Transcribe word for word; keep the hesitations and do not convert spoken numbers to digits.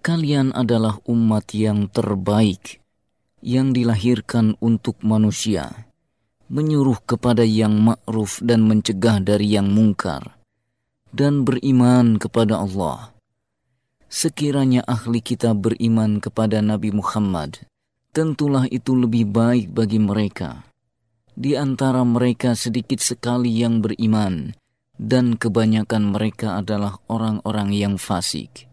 kalian adalah umat yang terbaik, yang dilahirkan untuk manusia, menyuruh kepada yang ma'ruf dan mencegah dari yang mungkar, dan beriman kepada Allah. Sekiranya ahli kita beriman kepada Nabi Muhammad, tentulah itu lebih baik bagi mereka. Di antara mereka sedikit sekali yang beriman, dan kebanyakan mereka adalah orang-orang yang fasik.